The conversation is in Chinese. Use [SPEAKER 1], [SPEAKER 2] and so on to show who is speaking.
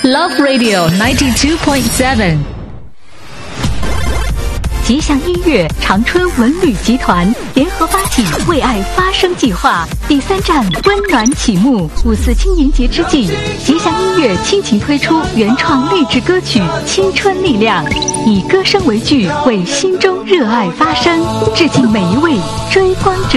[SPEAKER 1] Love Radio 92.7。
[SPEAKER 2] 吉祥音乐长春文旅集团联合发起为爱发声计划第3站温暖启幕。5·4青云节之际，吉祥音乐倾情推出原创励志歌曲《青春力量》，以歌声为剧，为心中热爱发声，致敬每一位追光者。